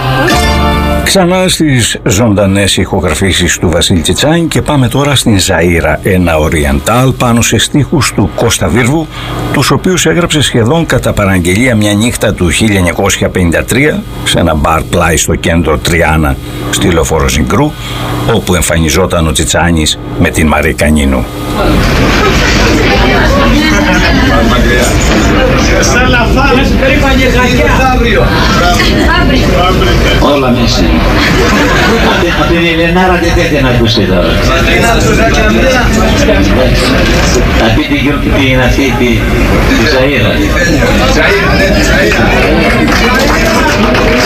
Ξανά στις ζωντανές ηχογραφήσεις του Βασίλη Τσιτσάνη και πάμε τώρα στην Ζαΐρα, ένα οριεντάλ πάνω σε στίχους του Κώστα Βίρβου, τους οποίους έγραψε σχεδόν κατά παραγγελία μια νύχτα του 1953 σε ένα μπαρ πλάι στο κέντρο Τριάνα στη Λεωφόρο Ζιγκρού, όπου εμφανιζόταν ο Τσιτσάνης με την Μαρή Κανίνου. Όλα μέσα. Από την Ελενάρα δεν θέλετε να ακούσετε τώρα. Να πείτε την αυτή τη Ζαΐρα.